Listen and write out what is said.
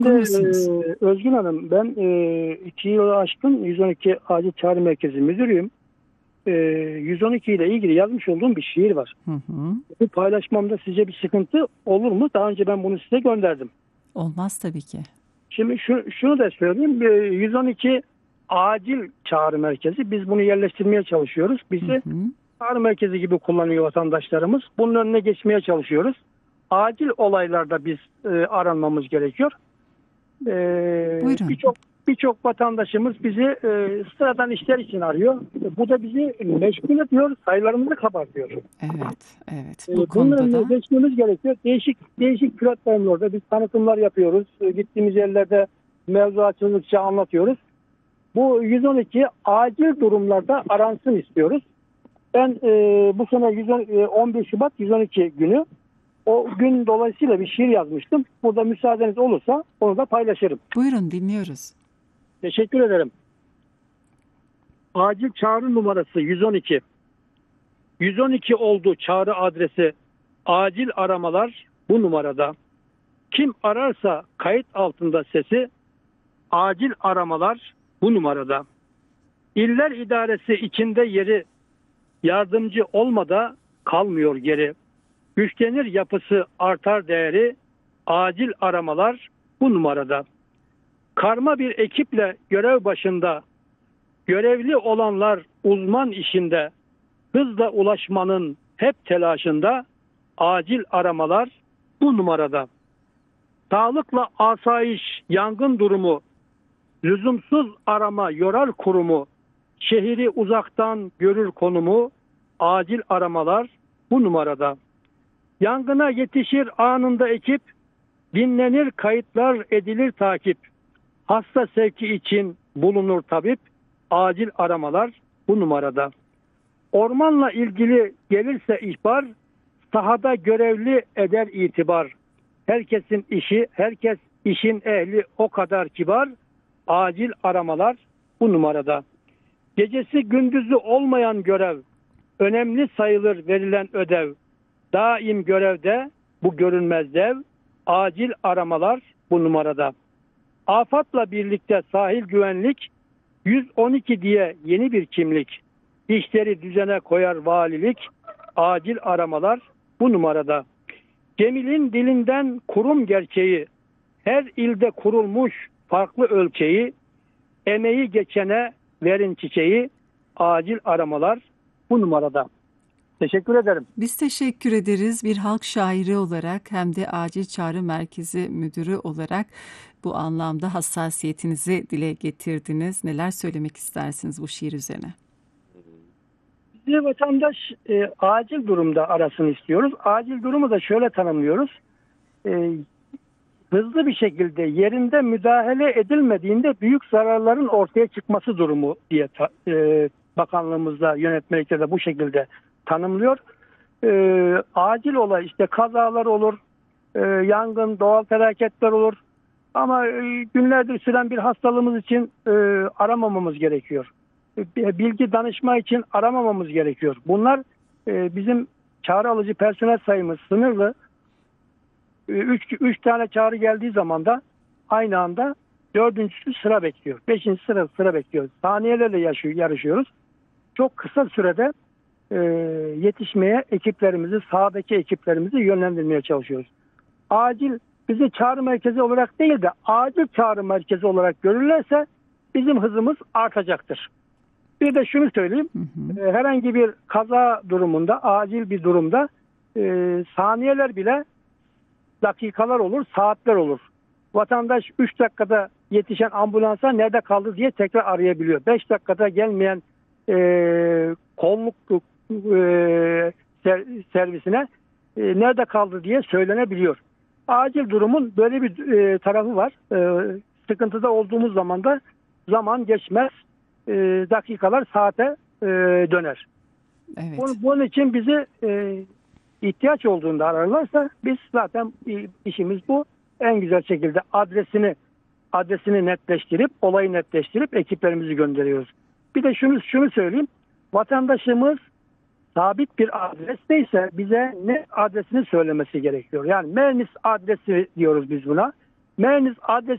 Uygun Şimdi, musunuz? Özgün Hanım, ben 2 yılı aşkın 112 Acil Çağrı Merkezi müdürüyüm. 112 ile ilgili yazmış olduğum bir şiir var. Hı hı. Bu paylaşmamda sizce bir sıkıntı olur mu? Daha önce ben bunu size gönderdim. Olmaz tabii ki. Şimdi şunu da söyleyeyim. 112 Acil Çağrı Merkezi. Biz bunu yerleştirmeye çalışıyoruz. Hı Bizi hı. çağrı merkezi gibi kullanıyor vatandaşlarımız. Bunun önüne geçmeye çalışıyoruz. Acil olaylarda biz aranmamız gerekiyor. Buyurun. Birçok vatandaşımız bizi sıradan işler için arıyor. Bu da bizi meşgul ediyor, sayılarımızı kabartıyor. Evet, evet. Bu Bunun konuda önüne da geçmemiz gerekiyor. Değişik platformlarda biz tanıtımlar yapıyoruz. Gittiğimiz yerlerde mevzu açıldıkça anlatıyoruz. Bu 112 acil durumlarda aransın istiyoruz. Ben bu sene 11 Şubat 112 günü, o gün dolayısıyla bir şiir yazmıştım. Burada müsaadeniz olursa onu da paylaşırım. buyurun dinliyoruz. Teşekkür ederim. Acil çağrı numarası 112. 112 oldu çağrı adresi. Acil aramalar bu numarada. Kim ararsa kayıt altında sesi. Acil aramalar bu numarada. İller İdaresi içinde yeri. Yardımcı olmada kalmıyor geri. Güçlenir yapısı, artar değeri. Acil aramalar bu numarada. Karma bir ekiple görev başında. Görevli olanlar uzman işinde. Hızla ulaşmanın hep telaşında. Acil aramalar bu numarada. Sağlıkla asayiş, yangın durumu. Lüzumsuz arama yorar kurumu. Şehri uzaktan görür konumu. Acil aramalar bu numarada. Yangına yetişir anında ekip. Dinlenir kayıtlar edilir takip. Hasta sevki için bulunur tabip. Acil aramalar bu numarada. Ormanla ilgili gelirse ihbar. Sahada görevli eder itibar. Herkesin işi, herkes işin ehli o kadar kibar. Acil aramalar bu numarada. Gecesi gündüzü olmayan görev. Önemli sayılır verilen ödev. Daim görevde bu görünmez dev. Acil aramalar bu numarada. Afatla birlikte sahil güvenlik. 112 diye yeni bir kimlik. İşleri düzene koyar valilik. Acil aramalar bu numarada. Cemil'in dilinden kurum gerçeği. Her ilde kurulmuş farklı ölçeği. Emeği geçene verin çiçeği. Acil aramalar bu numarada. Teşekkür ederim. Biz teşekkür ederiz. Bir halk şairi olarak hem de Acil Çağrı Merkezi Müdürü olarak bu anlamda hassasiyetinizi dile getirdiniz. Neler söylemek istersiniz bu şiir üzerine? Bir vatandaş acil durumda arasını istiyoruz. Acil durumu da şöyle tanımlıyoruz. E, Hızlı bir şekilde yerinde müdahale edilmediğinde büyük zararların ortaya çıkması durumu diye bakanlığımızda, yönetmelikte de bu şekilde tanımlıyor. Acil olay işte kazalar olur, yangın, doğal felaketler olur. Ama günlerdir süren bir hastalığımız için aramamamız gerekiyor. Bilgi danışma için aramamamız gerekiyor. Bunlar bizim çağrı alıcı personel sayımız sınırlı. Üç tane çağrı geldiği zaman da aynı anda dördüncüsü sıra bekliyor. Beşinci sıra bekliyor. Saniyelerle yarışıyoruz. Çok kısa sürede yetişmeye sahadaki ekiplerimizi yönlendirmeye çalışıyoruz. Acil bizi çağrı merkezi olarak değil de acil çağrı merkezi olarak görürlerse bizim hızımız artacaktır. Bir de şunu söyleyeyim. Hı hı. Herhangi bir kaza durumunda, acil bir durumda saniyeler bile dakikalar olur, saatler olur. Vatandaş 3 dakikada yetişen ambulansa nerede kaldı diye tekrar arayabiliyor. 5 dakikada gelmeyen kolluk servisine nerede kaldı diye söylenebiliyor. Acil durumun böyle bir tarafı var. Sıkıntıda olduğumuz zaman da zaman geçmez, dakikalar saate döner. Evet. Bunun için bizi ihtiyaç olduğunda ararlarsa biz zaten işimiz bu. En güzel şekilde adresini netleştirip, olayı netleştirip ekiplerimizi gönderiyoruz. Bir de şunu söyleyeyim. Vatandaşımız sabit bir adresteyse bize ne adresini söylemesi gerekiyor. Yani Mernis adresi diyoruz biz buna. Mernis adresi